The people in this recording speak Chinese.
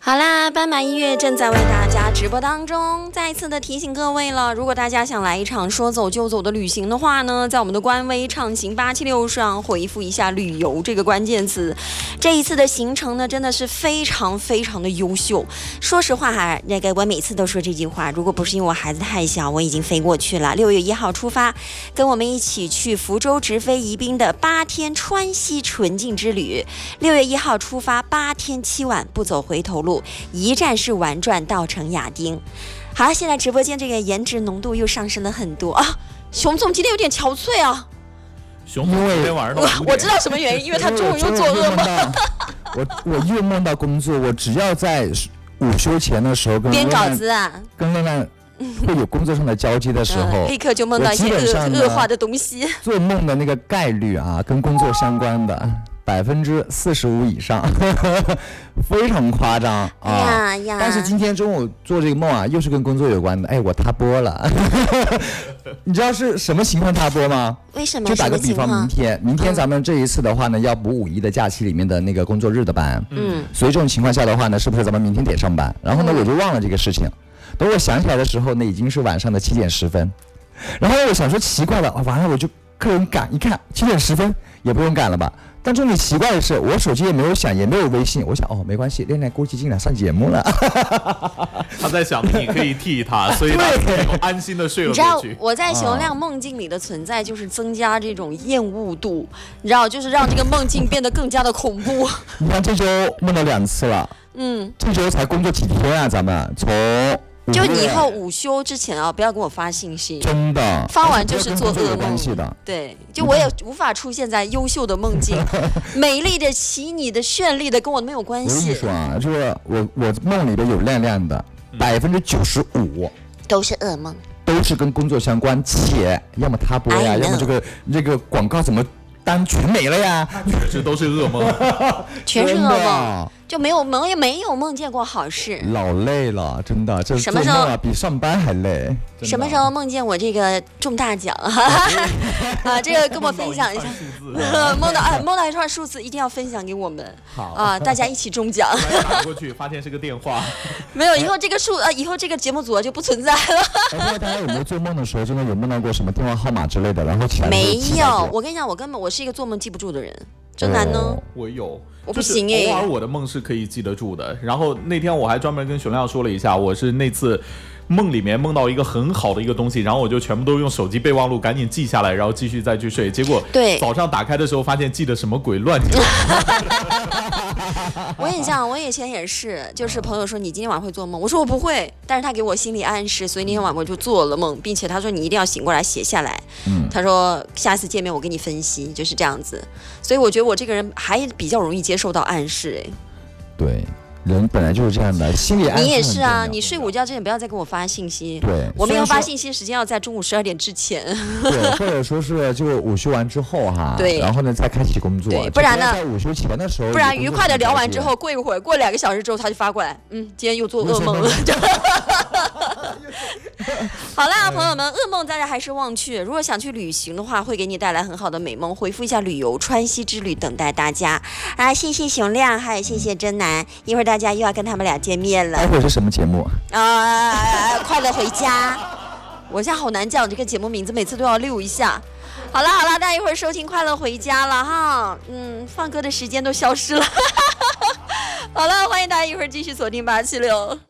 好啦，斑马音乐正在为大家直播当中，再一次的提醒各位了，如果大家想来一场说走就走的旅行的话呢，在我们的官微畅行876上回复一下旅游这个关键词。这一次的行程呢真的是非常非常的优秀，说实话哈，我每次都说这句话，如果不是因为我孩子太小，我已经飞过去了。6月1号出发，跟我们一起去福州直飞宜宾的8天川西纯净之旅。6月1号出发，8天7晚，不走回头路，一站式玩转到城亚丁。好，现在直播间这个颜值浓度又上升了很多啊！熊总今天有点憔悴啊。 熊总今天晚上到5点， 我知道什么原因，因为他中午又做噩梦。 我又梦到工作，我只要在午休前的时候跟编稿子啊， 跟亮亮会有工作上的交接的时候， 立刻就梦到一些恶化的东西。 做梦的那个概率啊，跟工作相关的45%以上，非常夸张啊！但是今天中午做这个梦啊，又是跟工作有关的。哎，我塌播了，你知道是什么情况塌播吗？ 为什么？ 就打个比方，明天咱们这一次的话呢，要补5一的假期里面的那个工作日的班。所以这种情况下的话呢，是不是咱们明天得上班？然后呢，我就忘了这个事情。等我想起来的时候呢，已经是晚上的7点10分。然后呢，我想说奇怪了，晚上我就个人赶一看7点10分也不用赶了吧。但重点奇怪的是，我手机也没有响，也没有微信。我想没关系，亮亮估计进来上节目了。 他在想你可以替他，所以他安心的睡了过去。 你知道我在熊亮梦境里的存在，就是增加这种厌恶度，你知道，就是让这个梦境变得更加的恐怖。 你看这周梦了2次了，这周才工作几天啊？咱们从就你以后午休之前啊，不要给我发信息， 真的发完就是做噩梦的。 对，就我也无法出现在优秀的梦境，美丽的、奇你的、绚丽的，跟我没有关系。 我跟你说啊，就是我梦里边有亮亮的，95% 都是噩梦， 都是跟工作相关，且要么塌播呀，要么这个广告怎么单全没了呀， 确实都是噩梦， 全是噩梦。就没有梦见过好事， 老累了，真的，这做梦啊比上班还累。 什么时候梦见我这个中大奖啊？这个跟我分享一下。梦到一串数字，一定要分享给我们。 好啊，大家一起中奖。 打过去，发现是个电话。 没有，以后这个节目组就不存在了。 大家有没有做梦的时候，真的有梦到过什么电话号码之类的？然后起来没有，我跟你讲，我是一个做梦记不住的人。真难呢？ 我有， 我不行哎。 偶尔我的梦是可以记得住的。然后那天我还专门跟熊亮说了一下，我是那次梦里面梦到一个很好的一个东西，然后我就全部都用手机备忘录赶紧记下来，然后继续再去睡。结果早上打开的时候发现记得什么鬼乱七八糟。我跟你讲，我以前也是，就是朋友说你今天晚上会做梦，我说我不会，但是他给我心理暗示，所以那天晚上我就做了梦，并且他说你一定要醒过来写下来。他说下次见面我给你分析，就是这样子。所以我觉得我这个人还比较容易接受到暗示。 对。人本来就是这样的，心理暗示。 你也是啊，你睡午觉之前不要再给我发信息。 对， 我们要发信息时间要在中午12点之前。 对，或者说是就午休完之后哈。 对。 然后呢，再开启工作。 对，不然呢？ 在午休前的时候。 不然愉快的聊完之后，过一会儿，过2个小时之后，他就发过来，今天又做噩梦了。好啦，朋友们，噩梦大家还是忘去。如果想去旅行的话，会给你带来很好的美梦。回复一下旅游川西之旅，等待大家啊！谢谢熊亮，还有谢谢真南，一会儿大家又要跟他们俩见面了。 待会儿是什么节目啊？快乐回家。我现在好难讲这个节目名字，每次都要溜一下。好了，大家一会儿收听快乐回家了哈。放歌的时间都消失了。好了，欢迎大家一会儿继续锁定876。